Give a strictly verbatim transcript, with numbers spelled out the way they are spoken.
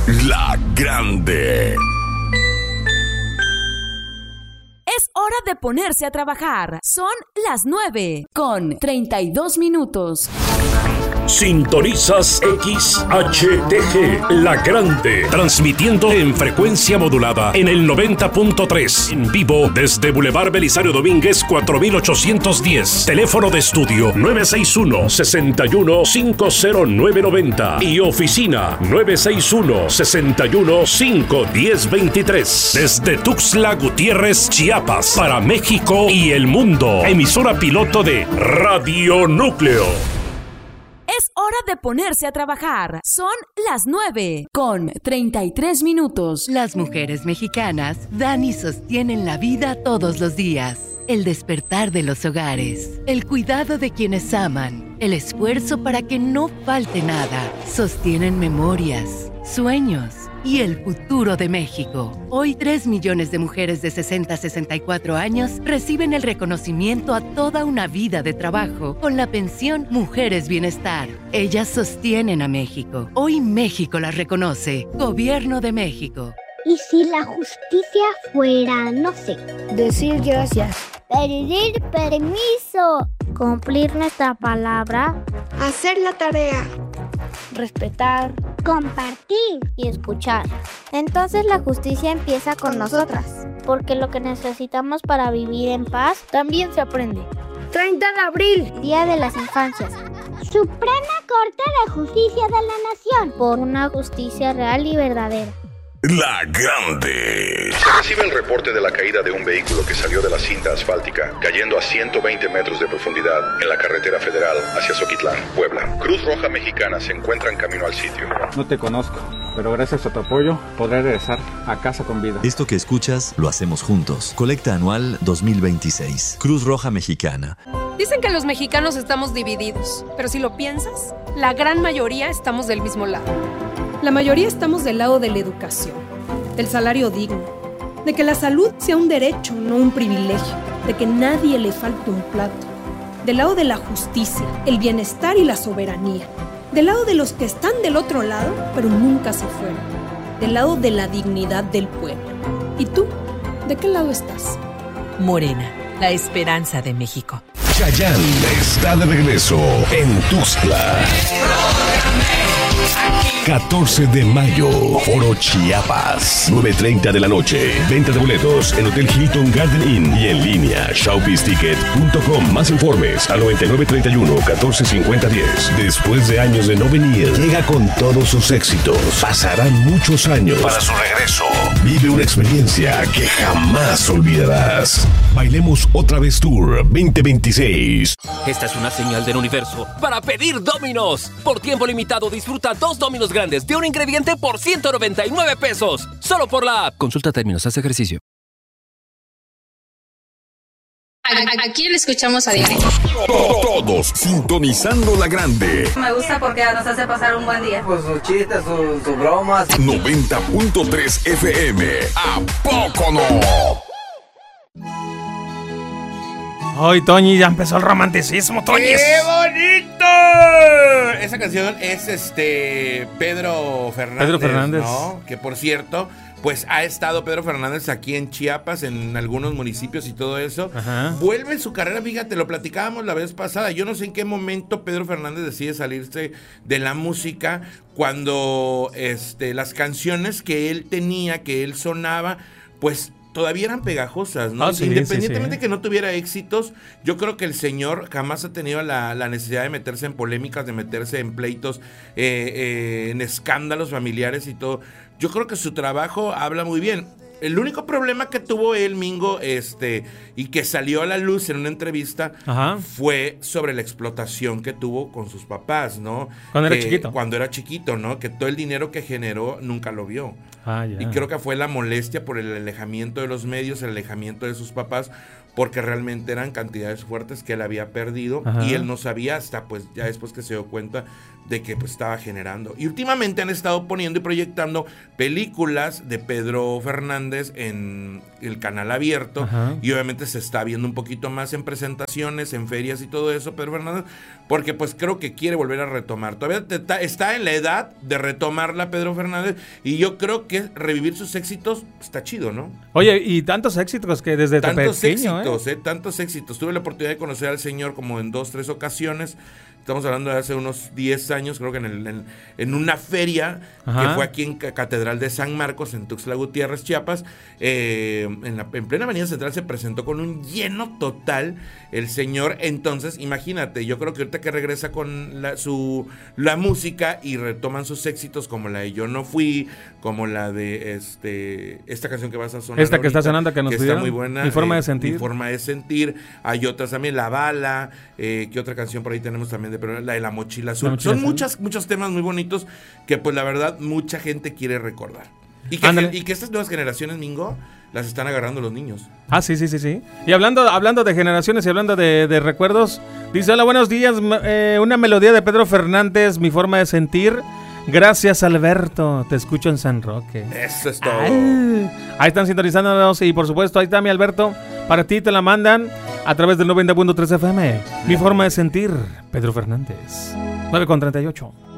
La Grande. Es hora de ponerse a trabajar. Son las nueve con treinta y dos minutos. Sintonizas X H T G, La Grande, transmitiendo en frecuencia modulada en el noventa punto tres, en vivo desde Boulevard Belisario Domínguez cuatro mil ochocientos diez, teléfono de estudio nueve seis uno, seis uno cinco cero nueve nueve cero y oficina nueve seis uno, seis uno cinco uno cero dos tres, desde Tuxtla Gutiérrez, Chiapas, para México y el mundo, emisora piloto de Radio Núcleo. Es hora de ponerse a trabajar. Son las nueve con treinta y tres minutos. Las mujeres mexicanas dan y sostienen la vida todos los días. El despertar de los hogares, el cuidado de quienes aman, el esfuerzo para que no falte nada. Sostienen memorias, sueños y el futuro de México. Hoy tres millones de mujeres de sesenta a sesenta y cuatro años reciben el reconocimiento a toda una vida de trabajo con la pensión Mujeres Bienestar. Ellas sostienen a México. Hoy México las reconoce. Gobierno de México. ¿Y si la justicia fuera, no sé, decir gracias, pedir permiso, cumplir nuestra palabra, hacer la tarea, respetar, compartir y escuchar? Entonces la justicia empieza con nosotras, porque lo que necesitamos para vivir en paz también se aprende. treinta de abril, Día de las Infancias. Suprema Corte de Justicia de la Nación, por una justicia real y verdadera. La Grande. Se recibe el reporte de la caída de un vehículo que salió de la cinta asfáltica, cayendo a ciento veinte metros de profundidad en la carretera federal hacia Zoquitlán, Puebla. Cruz Roja Mexicana se encuentra en camino al sitio. No te conozco, pero gracias a tu apoyo podré regresar a casa con vida. Esto que escuchas lo hacemos juntos. Colecta anual dos mil veintiséis. Cruz Roja Mexicana. Dicen que los mexicanos estamos divididos, pero si lo piensas, la gran mayoría estamos del mismo lado. La mayoría estamos del lado de la educación, del salario digno, de que la salud sea un derecho, no un privilegio, de que nadie le falte un plato, del lado de la justicia, el bienestar y la soberanía, del lado de los que están del otro lado, pero nunca se fueron, del lado de la dignidad del pueblo. ¿Y tú? ¿De qué lado estás? Morena, la esperanza de México. Chayanne está de regreso en Tuxtla. catorce de mayo, Foro Chiapas, nueve treinta de la noche. Venta de boletos en Hotel Hilton Garden Inn y en línea showbiz ticket punto com. Más informes al noventa y nueve treinta y uno catorce cincuenta diez. Después de años de no venir, llega con todos sus éxitos. Pasarán muchos años para su regreso. Vive una experiencia que jamás olvidarás. Bailemos otra vez Tour veinte veintiséis. Esta es una señal del universo para pedir Domino's. Por tiempo limitado disfruta dos Domino's grandes de un ingrediente por ciento noventa y nueve pesos. Solo por la app. Consulta términos, haz ejercicio. ¿A, a quién escuchamos a diario? Todos sintonizando La Grande. Me gusta porque nos hace pasar un buen día. Pues sus chistes, sus su bromas. noventa punto tres F M. ¿A poco no? Ay, Toñi, ya empezó el romanticismo, Toñi. ¡Qué bonito! Esa canción es este Pedro Fernández. Pedro Fernández. ¿No? Que por cierto, pues ha estado Pedro Fernández aquí en Chiapas, en algunos municipios y todo eso. Ajá. Vuelve su carrera, fíjate, lo platicábamos la vez pasada. Yo no sé en qué momento Pedro Fernández decide salirse de la música cuando este, las canciones que él tenía, que él sonaba, pues todavía eran pegajosas, ¿no? Oh, sí, Independientemente sí, sí. que no tuviera éxitos, yo creo que el señor jamás ha tenido la, la necesidad de meterse en polémicas, de meterse en pleitos, eh, eh, en escándalos familiares y todo. Yo creo que su trabajo habla muy bien. El único problema que tuvo él, Mingo, este, y que salió a la luz en una entrevista, Ajá. fue sobre la explotación que tuvo con sus papás, ¿no? Cuando era Que- chiquito. Cuando era chiquito, ¿no? Que todo el dinero que generó nunca lo vio. Ah, ya. Y creo que fue la molestia por el alejamiento de los medios, el alejamiento de sus papás, porque realmente eran cantidades fuertes que él había perdido. Ajá. Y él no sabía hasta pues ya después que se dio cuenta de que pues estaba generando. Y últimamente han estado poniendo y proyectando películas de Pedro Fernández en el canal abierto. Ajá. Y obviamente se está viendo un poquito más en presentaciones, en ferias y todo eso, Pedro Fernández, porque pues creo que quiere volver a retomar. Todavía te, ta, está en la edad de retomarla Pedro Fernández, y yo creo que revivir sus éxitos está chido, ¿no? Oye, y tantos éxitos que desde tantos pequeño, éxitos, ¿eh? ¿eh? Tantos éxitos. Tuve la oportunidad de conocer al señor como en dos, tres ocasiones. Estamos hablando de hace unos diez años, creo que en, el, en, en una feria Ajá. que fue aquí en Catedral de San Marcos, en Tuxtla Gutiérrez, Chiapas. Eh, en, la, en plena Avenida Central se presentó con un lleno total el señor. Entonces, imagínate, yo creo que ahorita que regresa con la, su, la música y retoman sus éxitos como la de Yo No Fui, como la de este esta canción que vas a sonar Esta que ahorita, está sonando, que nos que pidieron, está muy buena. Mi Forma eh, de Sentir. Mi Forma de Sentir. Hay otras también, La Bala, eh, ¿qué otra canción por ahí tenemos también? De, pero la de La Mochila Azul. La Mochila Son Azul. Muchas, muchos temas muy bonitos que pues la verdad mucha gente quiere recordar. Y que, y que estas nuevas generaciones, Mingo, las están agarrando los niños. Ah, sí, sí, sí, sí. Y hablando, hablando de generaciones y hablando de, de recuerdos, dice, hola, buenos días, eh, una melodía de Pedro Fernández, Mi Forma de Sentir. Gracias, Alberto, te escucho en San Roque. Eso es todo. Ay, ahí están sintonizándonos y por supuesto, ahí está mi Alberto, para ti te la mandan a través del noventa punto tres F M. Mi Forma de Sentir, Pedro Fernández. nueve con treinta y ocho.